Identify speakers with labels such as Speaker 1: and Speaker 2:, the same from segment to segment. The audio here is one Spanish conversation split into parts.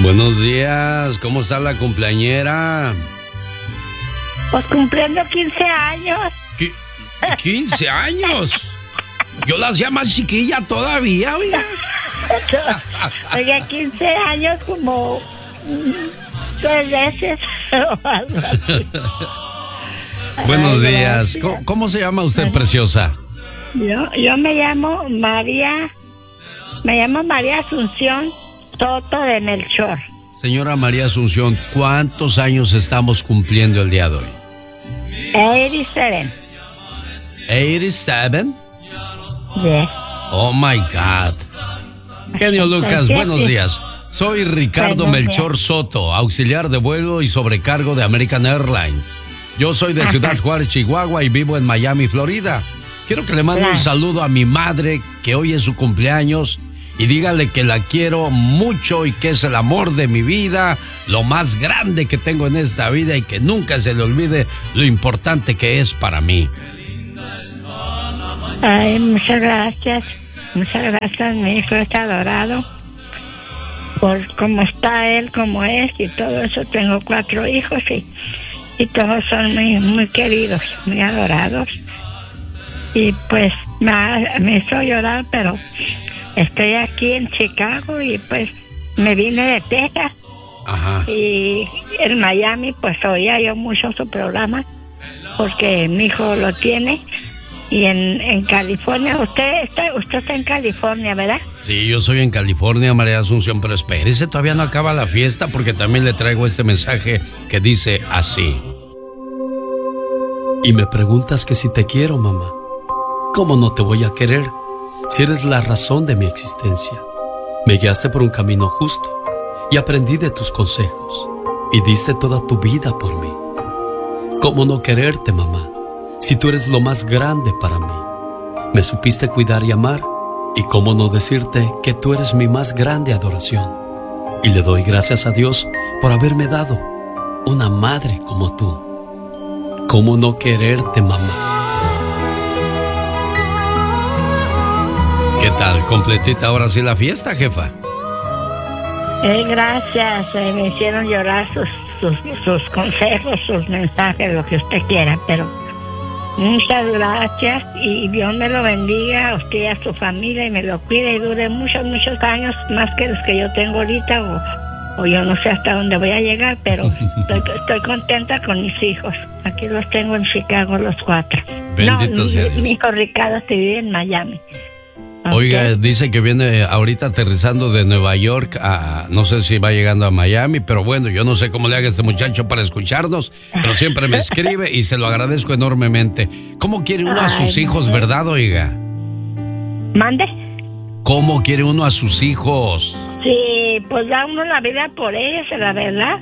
Speaker 1: Buenos días, ¿cómo está la cumpleañera?
Speaker 2: Pues cumpliendo 15 años.
Speaker 1: ¿15 años? Yo la hacía más chiquilla todavía, oiga.
Speaker 2: Oiga, 15 años como 3 veces o algo así.
Speaker 1: Buenos días. ¿Cómo se llama usted, preciosa?
Speaker 2: Yo me llamo María Asunción Soto de Melchor.
Speaker 1: Señora María Asunción, ¿cuántos años estamos cumpliendo el día de hoy?
Speaker 2: 87.
Speaker 1: 87?
Speaker 2: Yes.
Speaker 1: Oh my God. Genio Lucas, buenos días. Soy Ricardo Melchor Soto, auxiliar de vuelo y sobrecargo de American Airlines. Yo soy de Ciudad Juárez, Chihuahua, y vivo en Miami, Florida. Quiero que le mande un saludo a mi madre, que hoy es su cumpleaños, y dígale que la quiero mucho y que es el amor de mi vida, lo más grande que tengo en esta vida, y que nunca se le olvide lo importante que es para mí.
Speaker 2: Ay, muchas gracias. Muchas gracias, mi hijo está adorado. Por cómo está él, como es, y todo eso. Tengo 4 hijos y todos son muy, muy queridos, muy adorados. Y pues me hizo llorar, pero estoy aquí en Chicago y pues me vine de Texas.
Speaker 1: Ajá.
Speaker 2: Y en Miami pues oía yo mucho su programa porque mi hijo lo tiene. Y en California, usted está en California, ¿verdad?
Speaker 1: Sí, yo soy en California, María Asunción, pero espérese, todavía no acaba la fiesta, porque también le traigo este mensaje que dice así.
Speaker 3: Y me preguntas que si te quiero, mamá. ¿Cómo no te voy a querer si eres la razón de mi existencia? Me guiaste por un camino justo y aprendí de tus consejos y diste toda tu vida por mí. ¿Cómo no quererte, mamá, si tú eres lo más grande para mí? Me supiste cuidar y amar, y cómo no decirte que tú eres mi más grande adoración. Y le doy gracias a Dios por haberme dado una madre como tú. ¿Cómo no quererte, mamá?
Speaker 1: ¿Qué tal? ¿Completita ahora sí la fiesta, jefa?
Speaker 2: Gracias, me hicieron llorar sus consejos, sus mensajes, lo que usted quiera, pero muchas gracias y Dios me lo bendiga a usted y a su familia y me lo cuide y dure muchos, muchos años, más que los que yo tengo ahorita o yo no sé hasta dónde voy a llegar, pero estoy contenta con mis hijos. Aquí los tengo en Chicago los 4.
Speaker 1: Bendito sea Dios.
Speaker 2: Mi hijo Ricardo se vive en Miami.
Speaker 1: Oiga, dice que viene ahorita aterrizando de Nueva York a, no sé si va llegando a Miami, pero bueno, yo no sé cómo le haga este muchacho para escucharnos, pero siempre me escribe y se lo agradezco enormemente. ¿Cómo quiere uno a sus hijos, verdad, oiga?
Speaker 2: ¿Mande?
Speaker 1: ¿Cómo quiere uno a sus hijos?
Speaker 2: Sí, pues da uno la vida por ellos, la verdad,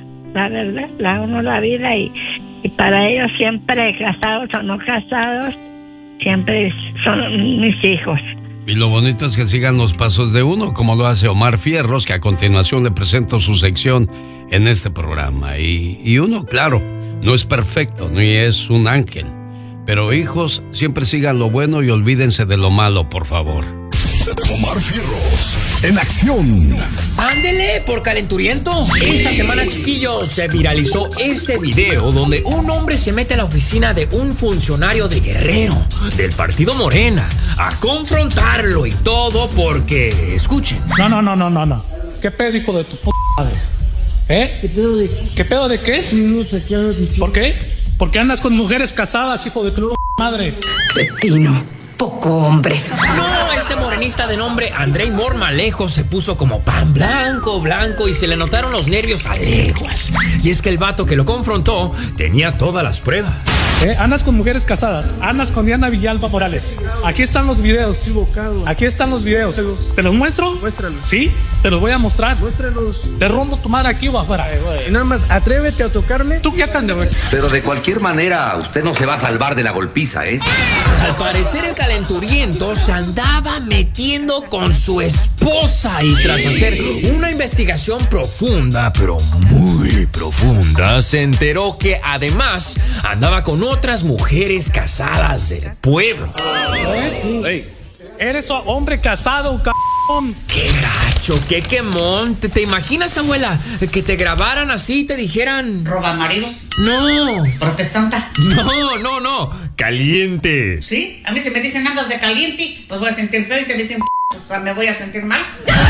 Speaker 2: da uno la vida y para ellos siempre, casados o no casados, siempre son mis hijos.
Speaker 1: Y lo bonito es que sigan los pasos de uno, como lo hace Omar Fierros, que a continuación le presento su sección en este programa. Y uno, claro, no es perfecto, ni es un ángel. Pero hijos, siempre sigan lo bueno y olvídense de lo malo, por favor.
Speaker 4: Omar Fierros, en acción.
Speaker 5: Ándele, por calenturiento. Esta semana, chiquillos, se viralizó este video donde un hombre se mete a la oficina de un funcionario de Guerrero, del partido Morena, a confrontarlo y todo porque, escuchen.
Speaker 6: No. ¿Qué pedo, hijo de tu p*** madre? ¿Eh? ¿Qué pedo de qué? ¿Qué pedo de qué?
Speaker 7: No sé qué diciendo.
Speaker 6: ¿Por qué? Porque andas con mujeres casadas, hijo de tu madre.
Speaker 7: Pepino. Poco hombre.
Speaker 5: No, este morenista de nombre Andrei Mormalejo se puso como pan blanco y se le notaron los nervios a leguas. Y es que el vato que lo confrontó tenía todas las pruebas.
Speaker 6: Andas con mujeres casadas, andas con Diana Villalba Morales. Aquí están los videos. Aquí están los videos. ¿Te los muestro?
Speaker 7: Muéstralos.
Speaker 6: Sí, te los voy a mostrar.
Speaker 7: Muéstralos.
Speaker 6: Te rompo tu madre aquí o afuera.
Speaker 7: Y nada más, atrévete a tocarme.
Speaker 6: Tú ya estás de ver.
Speaker 8: Pero de cualquier manera, usted no se va a salvar de la golpiza, ¿eh?
Speaker 5: Al parecer el calenturiento se andaba metiendo con su esposa y tras hacer una investigación profunda, pero muy profunda, se enteró que además andaba con otras mujeres casadas del pueblo.
Speaker 6: ¿Eres hombre casado,
Speaker 5: ¡Qué gacho! ¡Qué quemón! ¿Te imaginas, abuela? Que te grabaran así y te dijeran...
Speaker 9: ¿Roba maridos?
Speaker 5: No.
Speaker 9: ¿Protestanta?
Speaker 5: No. Caliente.
Speaker 9: ¿Sí? A mí si me dicen andas de caliente, pues voy a sentir feo, y si me dicen pues me voy a sentir mal.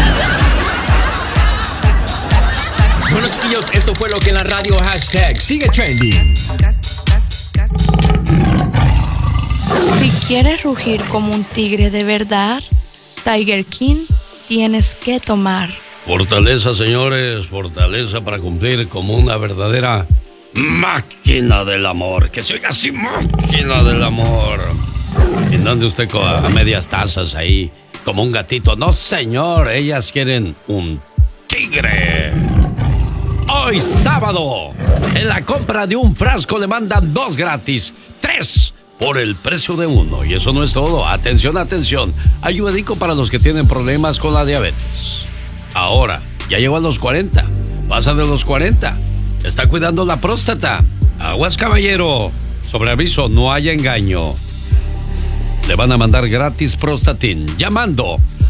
Speaker 5: Bueno, chiquillos, esto fue lo que en la radio #sigue trending.
Speaker 10: Si quieres rugir como un tigre de verdad, Tiger King, tienes que tomar.
Speaker 1: Fortaleza, señores, fortaleza para cumplir como una verdadera máquina del amor. Que se oiga así, máquina del amor. ¿Y dónde usted a medias tazas ahí, como un gatito? No, señor, ellas quieren un tigre. Hoy sábado, en la compra de un frasco le mandan 2 gratis, 3 por el precio de 1. Y eso no es todo. Atención, atención. Ayudico para los que tienen problemas con la diabetes. Ahora, ya llegó a los 40. Pasa de los 40. Está cuidando la próstata. Aguas, caballero. Sobre aviso, no haya engaño. Le van a mandar gratis Prostatin llamando